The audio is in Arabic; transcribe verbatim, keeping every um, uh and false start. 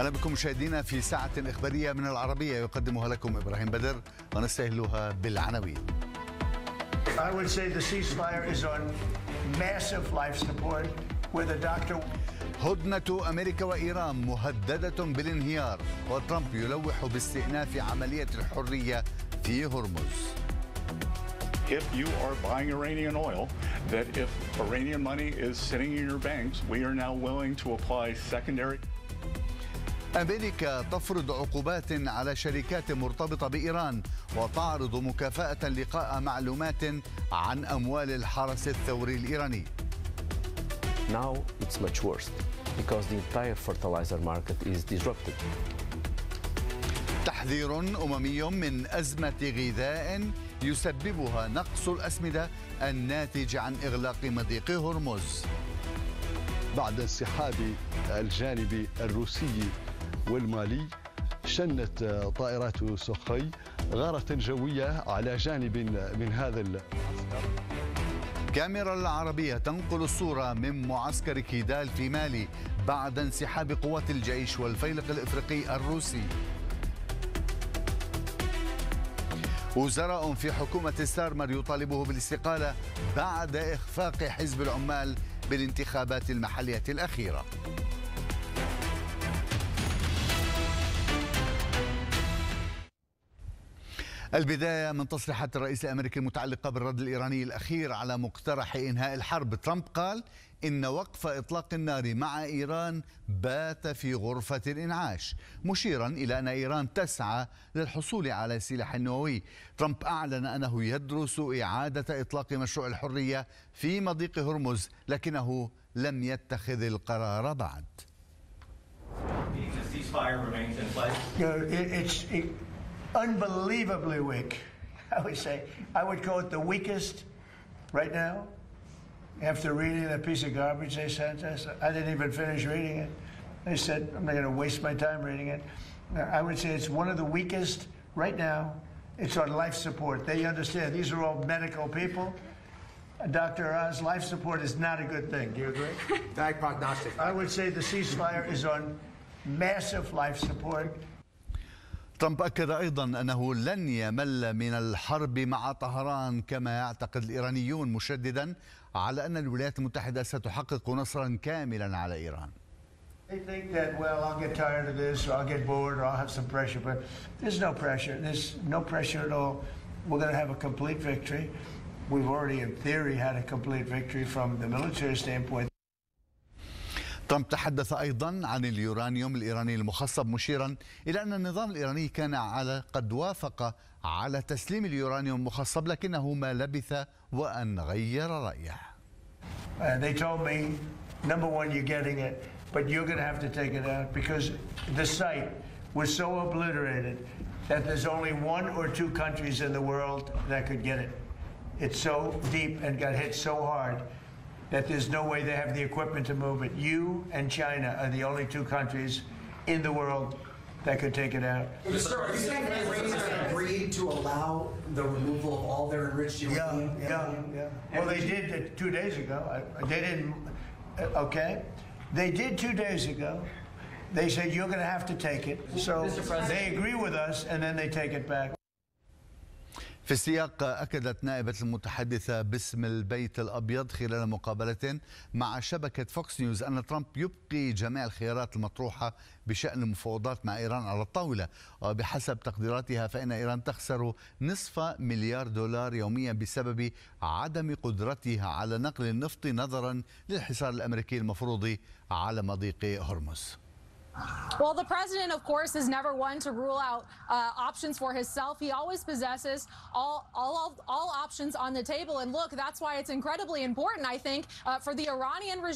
أهلا بكم مشاهدينا في ساعة إخبارية من العربية يقدمها لكم إبراهيم بدر ونستهلها بالعناوين. I would say the ceasefire is on massive life support with a doctor. هدنة أمريكا وإيران مهددة بالانهيار وترامب يلوح باستئناف عملية الحرية في هرمز. If you are buying Iranian oil, that if Iranian money is sitting in your banks, we are now willing to apply secondary. أمريكا تفرض عقوبات على شركات مرتبطة بإيران وتعرض مكافأة لقاء معلومات عن أموال الحرس الثوري الإيراني. Now it's much worse because the entire fertilizer market is disrupted. تحذير أممي من أزمة غذاء يسببها نقص الأسمدة الناتج عن إغلاق مضيق هرمز. بعد انسحاب الجانب الروسي والمالي شنت طائرات سوخوي غارة جوية على جانب من هذا المعسكر. كاميرا العربية تنقل الصورة من معسكر كيدال في مالي بعد انسحاب قوات الجيش والفيلق الإفريقي الروسي. وزراء في حكومة ستارمر يطالبه بالاستقالة بعد إخفاق حزب العمال بالانتخابات المحلية الأخيرة. البداية من تصريحات الرئيس الأمريكي المتعلقة بالرد الإيراني الأخير على مقترح إنهاء الحرب. ترامب قال إن وقف إطلاق النار مع إيران بات في غرفة الإنعاش، مشيرا إلى أن إيران تسعى للحصول على سلاح نووي. ترامب أعلن أنه يدرس إعادة إطلاق مشروع الحرية في مضيق هرمز لكنه لم يتخذ القرار بعد. Unbelievably weak. I would say, I would call it the weakest right now. After reading that piece of garbage they sent us, I didn't even finish reading it. They said, I'm not going to waste my time reading it. I would say it's one of the weakest right now. It's on life support. They understand these are all medical people. Doctor Oz, life support is not a good thing. Do you agree? Bad prognostic. I would say the ceasefire is on massive life support. ترامب أكد أيضا أنه لن يمل من الحرب مع طهران كما يعتقد الإيرانيون، مشددا على أن الولايات المتحدة ستحقق نصرا كاملا على إيران. They think that, well, I'll get tired of this, or I'll get bored, or I'll have some pressure, but there's no pressure. There's no pressure at all. We're going to have a complete victory. We've already, in theory, had a complete victory from the military standpoint. ترامب تحدث أيضا عن اليورانيوم الإيراني المخصب، مشيرا إلى أن النظام الإيراني كان على قد وافق على تسليم اليورانيوم المخصب لكنه ما لبث وأن غير رأيه. Uh, they told me, number one, you're getting it, but you're going to have to take it out because the site was so obliterated that there's only one or two countries in the world that could get it. It's so deep and got hit so hard that there's no way they have the equipment to move it. You and China are the only two countries in the world that could take it out. Mister Are you saying the Iranians agreed to allow the removal of all their enriched uranium? Yeah, yeah, yeah. Well, they did it two days ago. They didn't, okay? They did two days ago. They said, you're going to have to take it. So they agree with us, and then they take it back. في السياق أكدت نائبة المتحدثة باسم البيت الأبيض خلال مقابلة مع شبكة فوكس نيوز أن ترامب يبقي جميع الخيارات المطروحة بشأن المفاوضات مع إيران على الطاولة، وبحسب تقديراتها فإن إيران تخسر نصف مليار دولار يوميا بسبب عدم قدرتها على نقل النفط نظرا للحصار الأمريكي المفروض على مضيق هرمز. Well, the president, of course, is never one to rule out uh, options for himself. He always possesses all, all, all options on the table. And look, that's why it's incredibly important, I think, uh, for the Iranian regime.